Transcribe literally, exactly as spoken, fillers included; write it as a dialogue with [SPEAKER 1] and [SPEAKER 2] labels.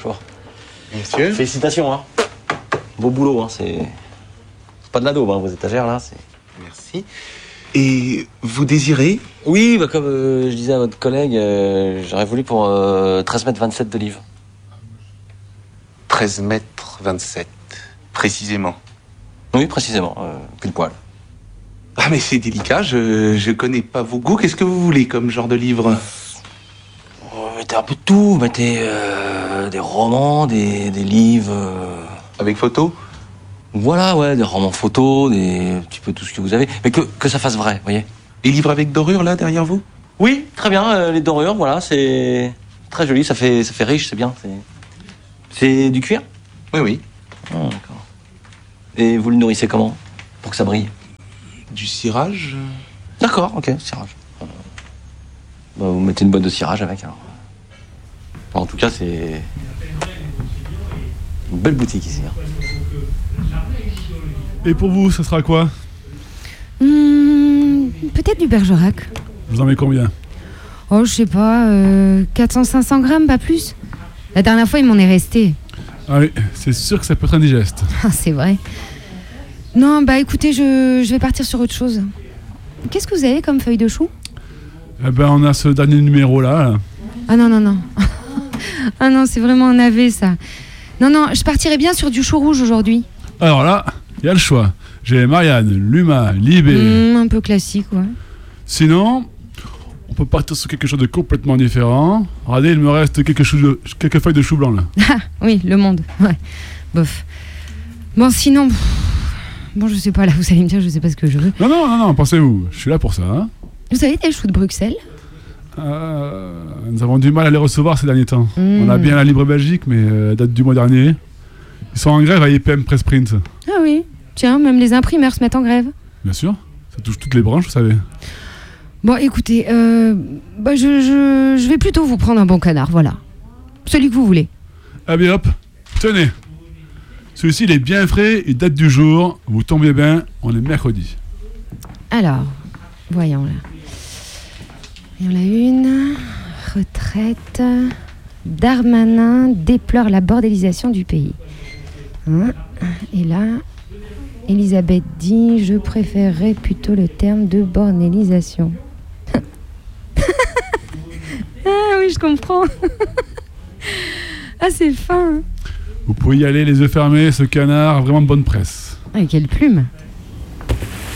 [SPEAKER 1] franchement.
[SPEAKER 2] Monsieur.
[SPEAKER 1] Félicitations, hein. Beau boulot, hein. C'est, c'est pas de la daube, hein, vos étagères, là. C'est...
[SPEAKER 2] Merci. Et vous désirez?
[SPEAKER 1] Oui, bah, comme euh, je disais à votre collègue, euh, j'aurais voulu pour euh, treize mètres vingt-sept de livres.
[SPEAKER 2] treize mètres vingt-sept, précisément.
[SPEAKER 1] Oui, précisément, euh, pile poil.
[SPEAKER 2] Ah mais c'est délicat, je, je connais pas vos goûts. Qu'est-ce que vous voulez comme genre de livre?
[SPEAKER 1] Oh, mettez un peu de tout, mettez euh, des romans, des, des livres... Euh...
[SPEAKER 2] Avec photo?
[SPEAKER 1] Voilà, ouais, des romans photos, des... un petit peu tout ce que vous avez. Mais que, que ça fasse vrai, vous voyez.
[SPEAKER 2] Les livres avec dorure, là, derrière vous?
[SPEAKER 1] Oui, très bien, euh, les dorures, voilà, c'est très joli, ça fait, ça fait riche, c'est bien. C'est, c'est du cuir?
[SPEAKER 2] Oui, oui.
[SPEAKER 1] Oh, d'accord. Et vous le nourrissez comment? Pour que ça brille?
[SPEAKER 2] Du cirage?
[SPEAKER 1] D'accord, ok, cirage. Euh, bah, vous mettez une boîte de cirage avec, alors. En tout cas, c'est une belle boutique ici. Hein.
[SPEAKER 3] Et pour vous, ça sera quoi?
[SPEAKER 4] Mmh, peut-être du Bergerac.
[SPEAKER 3] Vous en mettez combien?
[SPEAKER 4] Oh, je sais pas, euh, quatre cents à cinq cents grammes, pas plus. La dernière fois, il m'en est resté.
[SPEAKER 3] Ah oui, c'est sûr que ça peut être indigeste.
[SPEAKER 4] Ah, c'est vrai. Non, bah écoutez, je, je vais partir sur autre chose. Qu'est-ce que vous avez comme feuille de chou?
[SPEAKER 3] Eh ben, on a ce dernier numéro-là. Là.
[SPEAKER 4] Ah non, non, non. Ah non, c'est vraiment un navet, ça. Non, non, je partirais bien sur du chou rouge aujourd'hui.
[SPEAKER 3] Alors là, il y a le choix. J'ai Marianne, Luma, Libé.
[SPEAKER 4] Mmh, un peu classique, ouais.
[SPEAKER 3] Sinon, on peut partir sur quelque chose de complètement différent. Regardez, il me reste quelques, chou de, quelques feuilles de chou blanc, là.
[SPEAKER 4] Ah, oui, le monde, ouais. Bof. Bon, sinon... Bon, je sais pas, là, vous allez me dire, je sais pas ce que je veux.
[SPEAKER 3] Non, non, non, non, pensez-vous, je suis là pour ça. Hein.
[SPEAKER 4] Vous avez des choux de Bruxelles?
[SPEAKER 3] euh, Nous avons du mal à les recevoir ces derniers temps.
[SPEAKER 4] Mmh.
[SPEAKER 3] On a bien la Libre Belgique, mais euh, date du mois dernier. Ils sont en grève à I P M Press Print.
[SPEAKER 4] Ah oui, tiens, même les imprimeurs se mettent en grève.
[SPEAKER 3] Bien sûr, ça touche toutes les branches, vous savez.
[SPEAKER 4] Bon, écoutez, euh, bah, je, je, je vais plutôt vous prendre un bon canard, voilà. Celui que vous voulez.
[SPEAKER 3] Ah bien hop, tenez. Celui-ci, il est bien frais, il date du jour. Vous tombez bien, on est mercredi.
[SPEAKER 4] Alors, voyons là. Il y en a une. Retraite. Darmanin déplore la bordélisation du pays. Hein? Et là, Elisabeth dit « Je préférerais plutôt le terme de bornélisation. » Ah oui, je comprends. Ah, c'est fin. Hein.
[SPEAKER 3] Vous pouvez y aller les yeux fermés, ce canard a vraiment de bonne presse.
[SPEAKER 4] Ah, quelle plume.